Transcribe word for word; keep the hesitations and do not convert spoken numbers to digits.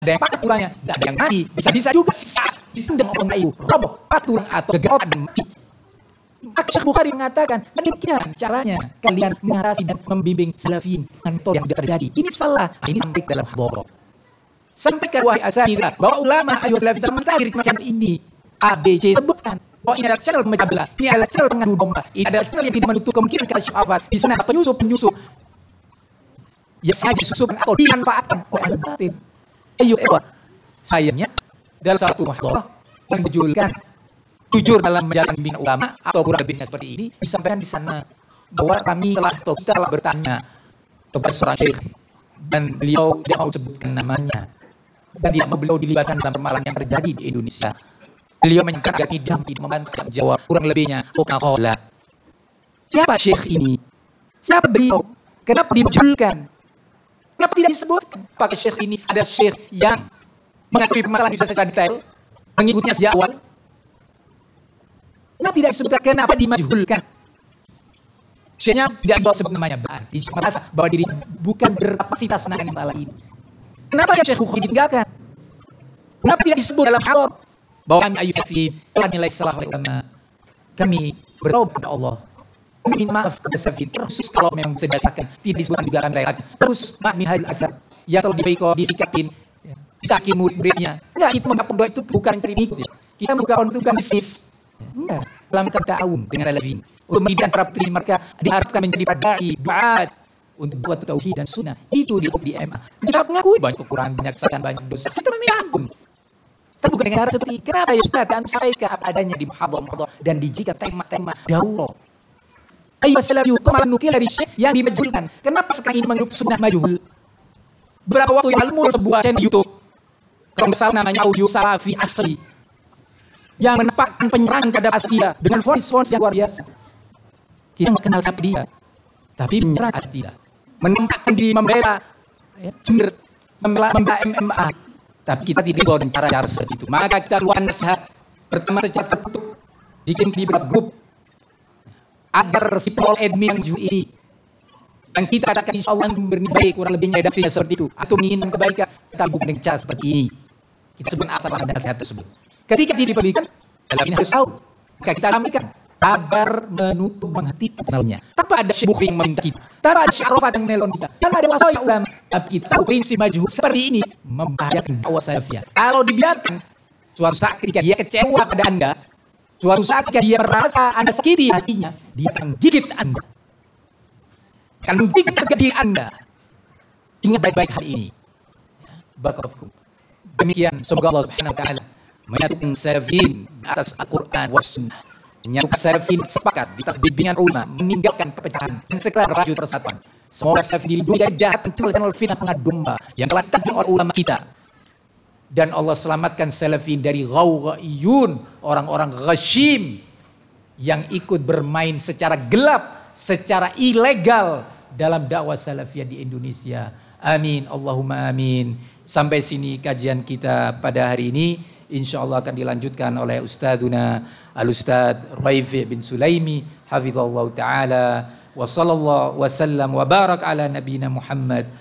ada yang pakai aturannya, bisa ada yang mati, bisa-bisa juga saat ditendang orang kayu, roboh aturan atau gegawat dan mati. Maka Syekh Bukhari mengatakan, demikian caranya kalian mengatasi dan membimbing salafin dengan metode yang sudah terjadi. Ini salah. Ini sampai dalam hadroh. Sampaikan wahai asatidzah bahwa ulama ayo salafin termentadir macam ini. A, B, C sebutkan. Oh, ini adalah channel pemecah belah. Ini adalah channel pengadu domba. Ini adalah channel yang tidak menutup kemungkinan kata syafat. Di sana ada penyusup-penyusup. Ya saja susupan atau dimanfaatkan oleh ahli batin. Ayo, ewa. Sayangnya dalam satu muhadharah yang berjudulkan jujur dalam menjalankan bimbingan ulama atau kurang lebihnya seperti ini disampaikan di sana bahwa kami telah atau kita telah bertanya kepada seorang syekh dan beliau tidak mau sebutkan namanya dan tidak mau beliau dilibatkan dalam permasalahan yang terjadi di Indonesia. Beliau menyatakan tidak tidak membantah jawab kurang lebihnya Coca-Cola. Siapa syekh ini? Siapa beliau? Kenapa dimunculkan? Kenapa tidak disebutkan? Apakah syekh ini ada syekh yang mengakui permasalahan bisa secara detail, mengikutnya sejak awal? Kenapa tidak disebutkan? Kenapa dimajhulkan? Syekhnya tidak mau sebut namanya, berarti merasa bahwa diri bukan berkapasitas menangani masalah ini. Kenapa ya Syekh Bukhari ditinggalkan? Kenapa tidak disebut dalam hal bahwa kami ayu salafin telah nilai salah oleh ulama? Kami bertaubat kepada Allah. Kami minta maaf kepada salafin, terus kalau memang bisa dirasakan tidak disebutkan juga akan rela. Terus maaf min hadil athar yang telah dibaiko disikapin ditaki murid-muridnya. Enggak, kita menggabung doa itu bukan mencari ikut ya. Kita menggabung itu bukan bisnis. Enggak, dalam ta'awun dengan salafin untuk mendidik para putri mereka diharapkan menjadi dai, duat untuk buat tauhid dan sunnah. Itu di di M A. Jika mengakui banyak kekurangan, banyak kesalahan, banyak dosa, kita meminta ampun. Tapi bukan dengan cara seperti kenapa ya Ustaz dan sampaikan apa adanya di muhadharah dan dijadikan tema-tema daurah. Ayo salafi itu malah nukil dari syekh yang dimajhulkan. Kenapa sekarang ini menganggap sunnah majhul? Berapa waktu yang lalu sebuah channel YouTube kalau misalnya namanya Audio Salafi Asli yang menempatkan penyerangan terhadap Astia dengan voice-voice yang luar biasa. Kita nggak kenal siapa dia, tapi menyerang Astia, menempatkan diri membela ya, sumber membela, membela M M A, tapi kita tidak bawa dengan cara-cara seperti itu. Maka kita keluarkan nasihat pertama secara tertutup, bikin di beberapa grup agar si pol admin yang ini yang kita katakan insya Allah bernilai baik kurang lebihnya redaksinya seperti itu atau menginginkan kebaikan kita bukan dengan cara seperti ini. Kita sebut asal ada nasihat tersebut. Ketika dia diberikan, dalam ini harus tahu. Maka kita rapikan agar menutup menghentikan channelnya. Tanpa ada syekh yang meminta kita. Tanpa ada syekh Arafat yang menelon kita. Tanpa ada wasaya ulama. Tapi kita tahu prinsip majhul seperti ini membahayakan dakwah salafiyah. Kalau dibiarkan, suatu saat ketika dia kecewa pada Anda, suatu saat ketika dia merasa Anda sakiti hatinya, dia akan gigit Anda. Akan menggigit diri Anda. Ingat baik-baik hal ini. Barakallahu. Demikian, semoga Allah Subhanahu wa taala menyatukan salafin atas Al-Quran wa Sunnah, menyatukan salafin sepakat di atas bimbingan ulama, meninggalkan perpecahan dan segera meraju persatuan. Semoga salafin dilindungi dari jahat channel fitnah pengadu domba yang telah terjadi oleh ulama kita, dan Allah selamatkan salafin dari ghawghaiyun, orang-orang ghashim yang ikut bermain secara gelap, secara ilegal dalam dakwah salafiyah di Indonesia. Amin, Allahumma amin. Sampai sini kajian kita pada hari ini. InsyaAllah akan dilanjutkan oleh Ustadzuna Al-Ustadz Raifi bin Sulaimi hafizallahu ta'ala wa sallallahu wa sallam wa barak ala nabiyina Muhammad